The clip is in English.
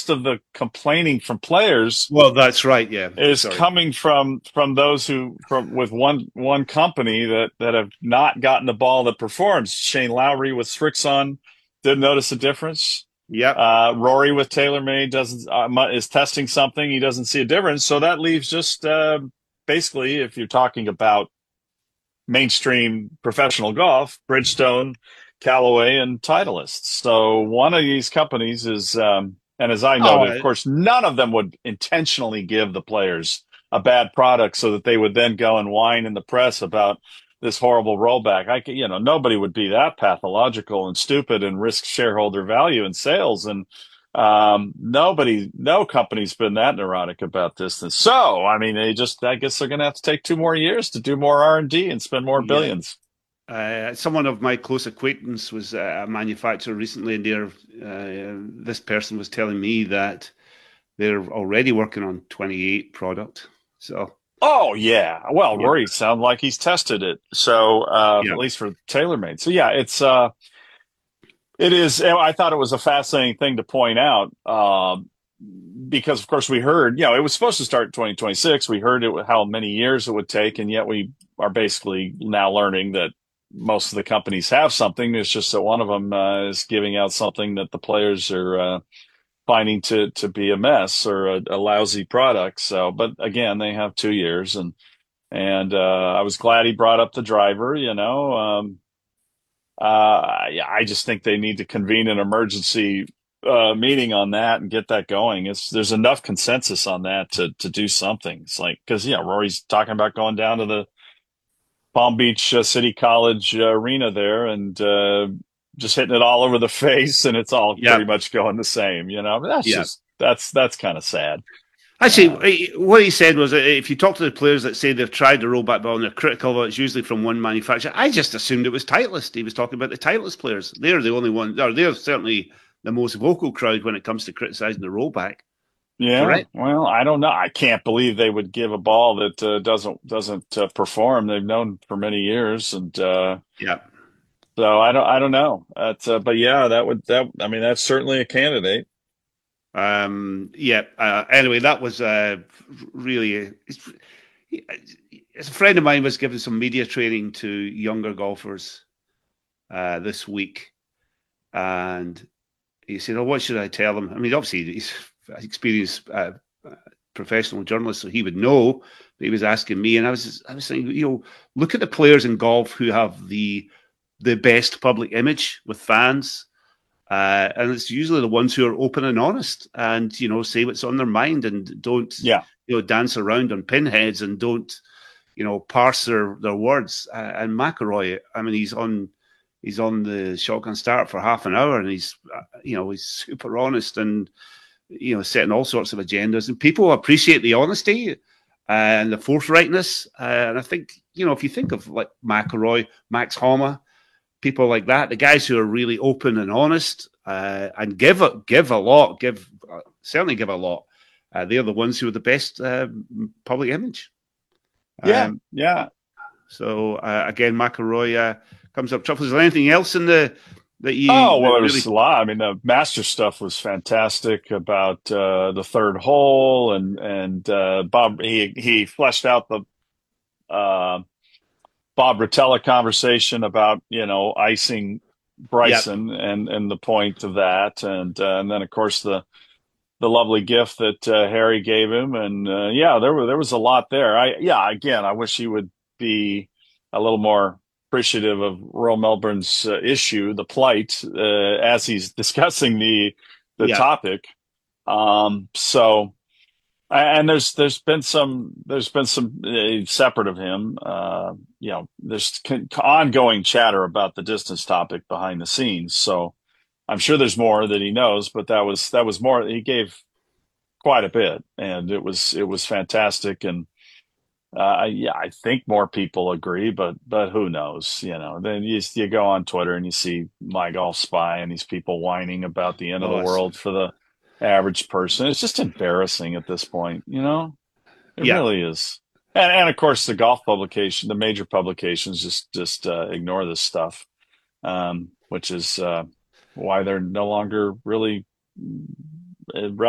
most of the complaining from players Well, that's right. Yeah. is Sorry. coming from those who from with one company that have not gotten the ball that performs. Shane Lowry with Srixon didn't notice a difference. Yep. Rory with TaylorMade doesn't is testing something. He doesn't see a difference. So that leaves just basically, if you're talking about mainstream professional golf, Bridgestone, Callaway, and Titleist. So one of these companies is, and as I Oh, noted, of course, none of them would intentionally give the players a bad product so that they would then go and whine in the press about this horrible rollback. Nobody would be that pathological and stupid and risk shareholder value and sales. And no company's been that neurotic about this. And so, I mean, I guess they're going to have to take 2 more years to do more R&D and spend more yeah. billions. Someone of my close acquaintance was a manufacturer recently, and this person was telling me that they're already working on 28 product. So, Oh yeah. Well, yeah, Rory sounds like he's tested it. So, yeah, at least for TaylorMade. So yeah, it is. I thought it was a fascinating thing to point out. Because of course we heard, it was supposed to start in 2026. We heard how many years it would take, and yet we are basically now learning that most of the companies have something. It's just that one of them is giving out something that the players are finding to be a mess or a lousy product. So, but again, they have 2 years, and I was glad he brought up the driver. Yeah, I just think they need to convene an emergency meeting on that and get that going. There's enough consensus on that to do something. It's like because Rory's talking about going down to the Palm Beach City College arena there and just hitting it all over the face, and it's all yeah, pretty much going the same. But yeah. that's kind of sad. Uh, Actually, what he said was that if you talk to the players that say they've tried the rollback ball and they're critical, well, it's usually from one manufacturer. I just assumed it was Titleist. He was talking about the Titleist players. They're the only one, or they're certainly the most vocal crowd when it comes to criticizing the rollback. yeah, Correct? well, I don't know. I can't believe they would give a ball that doesn't perform. They've known for many years, and Yeah. so I don't know. But yeah, I mean that's certainly a candidate. Yeah. Anyway, that was really. A friend of mine was giving some media training to younger golfers this week, and he said, "Oh, what should I tell them?" I mean, obviously he's an experienced professional journalist, so he would know. But he was asking me, and I was saying, look at the players in golf who have the best public image with fans. And it's usually the ones who are open and honest and, say what's on their mind and don't, Yeah, dance around on pinheads and don't, parse their words. And McIlroy, I mean, he's on the shotgun start for half an hour and he's super honest and, setting all sorts of agendas. And people appreciate the honesty and the forthrightness. And I think, if you think of like McIlroy, Max Homa, people like that, the guys who are really open and honest and give a lot, certainly give a lot. They're the ones who are the best public image. yeah, Um, yeah. so again, McIlroy comes up. Is there anything else in the that Oh, you well, that there was really? a lot. I mean, the master stuff was fantastic about the third hole, and Bob he fleshed out the uh, Bob Rotella conversation about icing Yeah, Bryson and the point of that, and then of course the lovely gift that Harry gave him, and yeah, there was a lot there. Again, I wish he would be a little more appreciative of Royal Melbourne's issue, the plight, as he's discussing the yeah, topic. So, and there's been some separate of him. There's ongoing chatter about the distance topic behind the scenes. So I'm sure there's more that he knows, but that was more. He gave quite a bit, and it was fantastic. And yeah, I think more people agree, but who knows? Then you go on Twitter and you see My Golf Spy and these people whining about the end of the oh, world for the average person. It's just embarrassing at this point. It yeah. really is. And of course, the golf publication, the major publications, just ignore this stuff, which is why they're no longer really